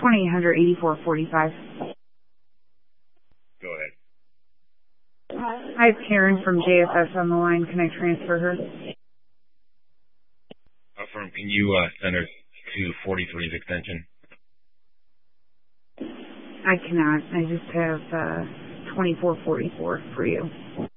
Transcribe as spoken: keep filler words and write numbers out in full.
twenty-eight hundred eighty-four forty-five. Go ahead. I have Karen from J F S on the line. Can I transfer her? Affirm, can you uh, send her to forty-three's extension? I cannot. I just have uh, twenty-four forty-four for you.